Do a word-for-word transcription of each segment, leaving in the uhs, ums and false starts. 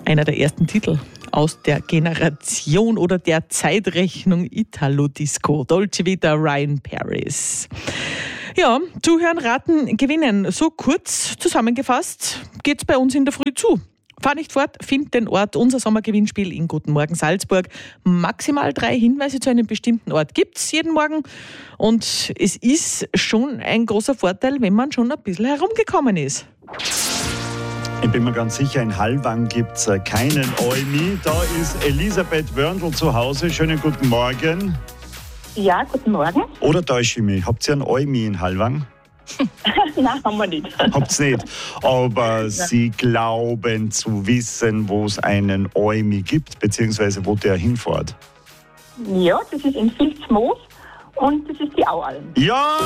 Einer der ersten Titel aus der Generation oder der Zeitrechnung Italo-Disco. Dolce Vita, Ryan Paris. Ja, zuhören, raten, gewinnen. So kurz zusammengefasst geht's bei uns in der Früh zu. Fahr nicht fort, find den Ort, unser Sommergewinnspiel in Guten Morgen Salzburg. Maximal drei Hinweise zu einem bestimmten Ort gibt's jeden Morgen. Und es ist schon ein großer Vorteil, wenn man schon ein bisschen herumgekommen ist. Ich bin mir ganz sicher, in Hallwang gibt es keinen Eumi. Da ist Elisabeth Wörndl zu Hause. Schönen guten Morgen. Ja, guten Morgen. Oder täusche ich mich? Habt ihr einen Eumi in Hallwang? Nein, haben wir nicht. Habt's nicht. Aber ja. Sie glauben zu wissen, wo es einen Eumi gibt, beziehungsweise wo der hinfährt. Ja, das ist in Vilsmoos und das ist die Aualm. Ja!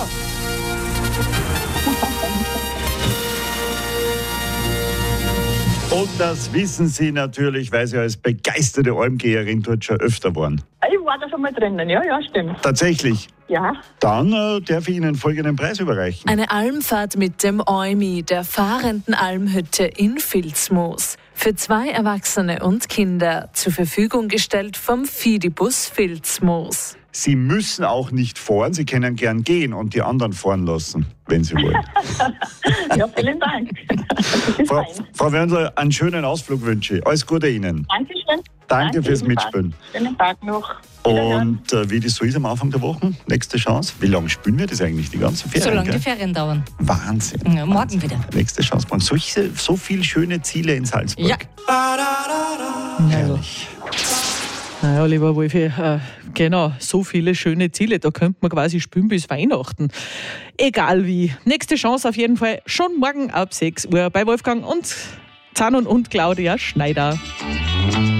Und das wissen Sie natürlich, weil Sie als begeisterte Almgeherin dort schon öfter waren. Ich war da schon mal drinnen, ja, ja, stimmt. Tatsächlich? Ja. Dann äh, darf ich Ihnen folgenden Preis überreichen. Eine Almfahrt mit dem Eumi, der fahrenden Almhütte in Vilsmoos. Für zwei Erwachsene und Kinder zur Verfügung gestellt vom Fidibus Vilsmoos. Sie müssen auch nicht fahren, Sie können gern gehen und die anderen fahren lassen, wenn Sie wollen. Ja, vielen Dank. Frau, Frau Wörndl, einen schönen Ausflug wünsche ich. Alles Gute Ihnen. Dankeschön. Danke, Danke fürs ebenfalls. Mitspielen. Schönen Tag noch. Und äh, wie das so ist am Anfang der Woche, nächste Chance. Wie lange spielen wir das eigentlich, die ganze Ferien? Solange gell? die Ferien dauern. Wahnsinn. Ja, morgen Wahnsinn. wieder. Nächste Chance. Und solche, so viele schöne Ziele in Salzburg. Ja. Herrlich. Naja, lieber Wolfi, äh, genau, so viele schöne Ziele, da könnte man quasi spielen bis Weihnachten. Egal wie. Nächste Chance auf jeden Fall schon morgen ab sechs Uhr bei Wolfgang und Zanon und Claudia Schneider.